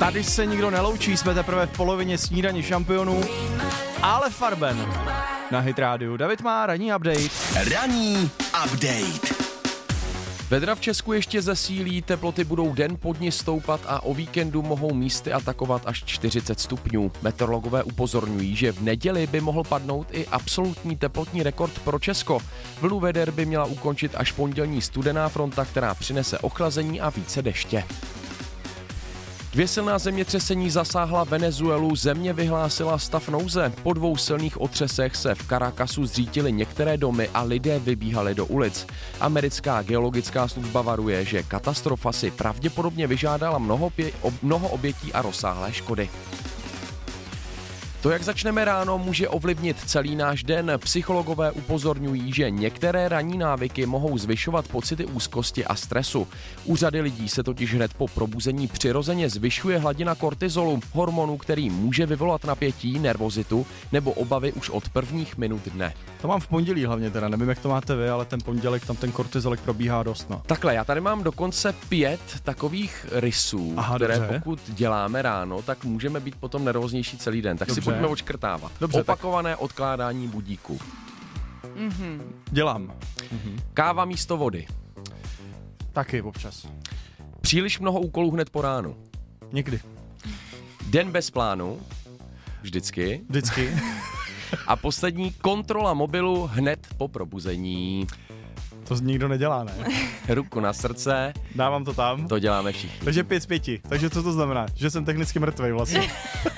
Tady se nikdo neloučí, jsme teprve v polovině snídaně šampionů, ale Farben na Hit Radio. David má ranní update. Ranní update. Vedra v Česku ještě zesílí, teploty budou den po dni stoupat a o víkendu mohou místy atakovat až 40 stupňů. Meteorologové upozorňují, že v neděli by mohl padnout i absolutní teplotní rekord pro Česko. Vlnu veder by měla ukončit až pondělní studená fronta, která přinese ochlazení a více deště. 2 silná zemětřesení zasáhla Venezuelu, země vyhlásila stav nouze. Po 2 silných otřesech se v Caracasu zřítily některé domy a lidé vybíhali do ulic. Americká geologická služba varuje, že katastrofa si pravděpodobně vyžádala mnoho obětí a rozsáhlé škody. To, jak začneme ráno, může ovlivnit celý náš den. Psychologové upozorňují, že některé ranní návyky mohou zvyšovat pocity úzkosti a stresu. U řady lidí se totiž hned po probuzení přirozeně zvyšuje hladina kortizolu, hormonu, který může vyvolat napětí, nervozitu nebo obavy už od prvních minut dne. To mám v pondělí hlavně teda, nevím, jak to máte vy, ale ten pondělek tam ten kortizolek probíhá dost, no. Takhle, já tady mám dokonce 5 takových rysů, které dobře. Pokud děláme ráno, tak můžeme být potom nervóznější celý den. Tak Dobře. si pojďme odškrtávat. Dobře, Opakované odkládání budíku. Dělám. Káva místo vody. Taky občas. Příliš mnoho úkolů hned po ránu. Někdy. Den bez plánu. Vždycky. Vždycky. A poslední, kontrola mobilu hned po probuzení. To nikdo nedělá, ne? Ruku na srdce, Dávám to tam. to děláme všichni. Takže 5 z 5. Takže co to znamená? Že jsem technicky mrtvej vlastně.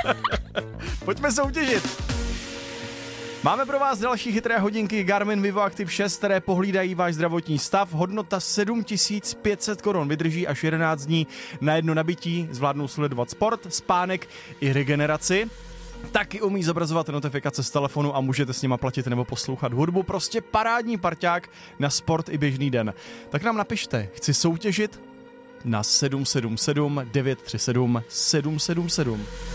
Pojďme soutěžit. Máme pro vás další chytré hodinky Garmin Vivo Active 6, které pohlídají váš zdravotní stav. Hodnota 7500 korun. Vydrží až 11 dní na jedno nabití. Zvládnou sledovat sport, spánek i regeneraci. Taky umí zobrazovat notifikace z telefonu a můžete s nima platit nebo poslouchat hudbu. Prostě parádní parťák na sport i běžný den. Tak nám napište, chci soutěžit na 777 937 777.